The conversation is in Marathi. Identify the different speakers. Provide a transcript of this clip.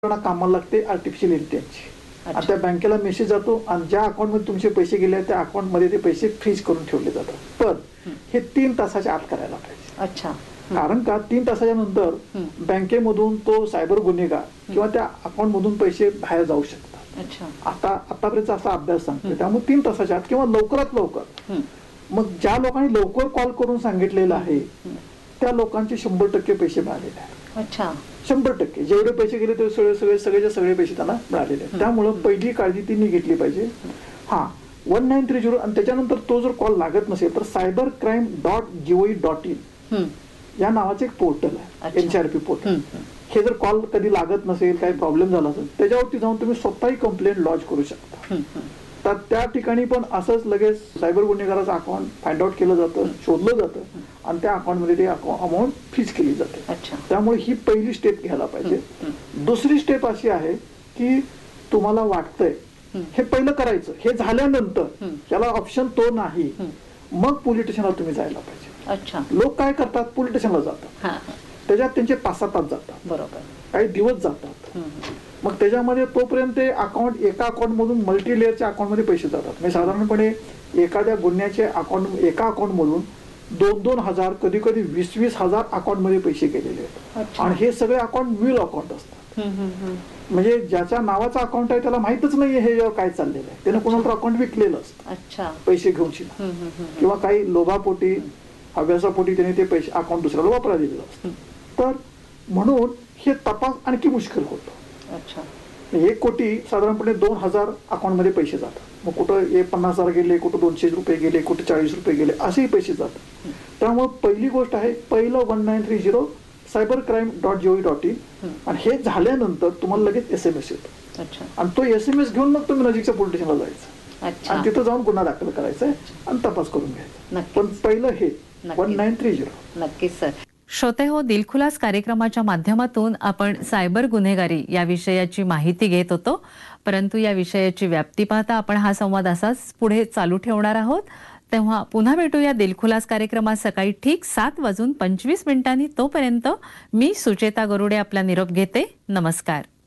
Speaker 1: कामाला लागते आर्टिफिशियल इंटेलिजन्सची. आता त्या बँकेला मेसेज जातो आणि ज्या अकाउंटमध्ये तुमचे पैसे गेले त्या अकाउंटमध्ये ते पैसे फ्रीज करून ठेवले जातात. पण हे 3 तासाच्या आत करायला पाहिजे.
Speaker 2: अच्छा.
Speaker 1: कारण का 3 तासाच्या नंतर बँकेमधून तो सायबर गुन्हेगार किंवा त्या अकाउंटमधून पैसे बाहेर जाऊ शकतात.
Speaker 2: अच्छा.
Speaker 1: आतापर्यंत असा अभ्यास सांगतो. त्यामुळे 3 तासाच्या आत किंवा लवकरात लवकर. मग ज्या लोकांनी लवकर कॉल करून सांगितलेलं आहे त्या लोकांचे 100% पैसे मिळालेले आहेत.
Speaker 2: अच्छा.
Speaker 1: 100% जेवढे पैसे गेले ते सगळे पैसे त्यांना मिळालेले आहेत. त्यामुळे पहिली काळजी त्यांनी घेतली पाहिजे. हा 1930 आणि त्याच्यानंतर तो जर कॉल लागत नसेल तर cybercrime.gov.in या नावाचे एक पोर्टल आहे, NCRP पोर्टल. हे जर कॉल कधी लागत नसेल, काही प्रॉब्लेम झाला असेल त्याच्यावरती जाऊन तुम्ही स्वतःही कंप्लेंट लॉन्च करू शकता. तर त्या ठिकाणी पण असंच लगेच सायबर गुन्हेगाराचं अकाउंट फाइंड आउट केलं जातं, शोधलं जातं आणि त्या अकाउंटमध्ये ते अमाऊंट फ्रीज केली जाते. त्यामुळे ही पहिली स्टेप घ्यायला पाहिजे. दुसरी स्टेप अशी आहे की तुम्हाला वाटतंय हे पहिलं करायचं, हे झाल्यानंतर त्याला ऑप्शन तो नाही, मग पोलीस स्टेशनला तुम्ही जायला पाहिजे. लोक काय करतात, पोलीस स्टेशनला जातात, त्याच्यात त्यांचे 5-6 तास जातात, बरोबर, काही दिवस जातात. मग त्याच्यामध्ये तोपर्यंत अकाउंट एका अकाउंट मधून मल्टी लेअरच्या अकाउंट मध्ये पैसे जातात. म्हणजे साधारणपणे एखाद्या गुन्ह्याचे अकाउंट एका अकाउंट मधून 2-2 हजार कधी कधी 20-20 हजार अकाउंट मध्ये पैसे गेलेले आहेत. आणि हे सगळे अकाउंट व्हील अकाउंट असतात. म्हणजे ज्याच्या नावाचं अकाउंट आहे त्याला माहितच नाहीये हे काय चाललेलं आहे. त्याने कोणाला तर अकाउंट विकलेलं असतं पैसे घेऊन किंवा काही लोभापोटी अभ्यासापोटी त्याने ते पैसे अकाउंट दुसऱ्याला वापरायला दिलेलं असतं. तर म्हणून हे तपास आणखी मुश्किल होतो. 1 कोटी साधारणपणे 2,000 अकाउंट मध्ये पैसे जातात. मग कुठं 50,000 गेले, कुठं 200 रुपये गेले, कुठे 40 रुपये गेले, असेही पैसे जातात. त्यामुळे पहिली गोष्ट आहे, पहिलं 1930 cybercrime.gov.in आणि हे झाल्यानंतर तुम्हाला लगेच SMS येतो. आणि तो SMS घेऊन मग तुम्ही नजीकच्या पोलीस स्टेशनला जायचं आणि तिथं जाऊन गुन्हा दाखल करायचा आणि तपास करून घ्यायचा. पण पहिलं हे 1930.
Speaker 2: नक्कीच सर. श्रोते हो, दिलखुलास कार्यक्रमाच्या माध्यमातून आपण सायबर गुन्हेगारी या विषयाची माहिती घेत होतो. परंतु या विषयाची व्याप्ती पाहता आपण हा संवाद असाच पुढे चालू ठेवणार आहोत. तेव्हा पुन्हा भेटूया दिलखुलास कार्यक्रमात सकाळी ठीक 7:25 तोपर्यंत मी सुचेता गरुडे आपला निरोप घेते. नमस्कार.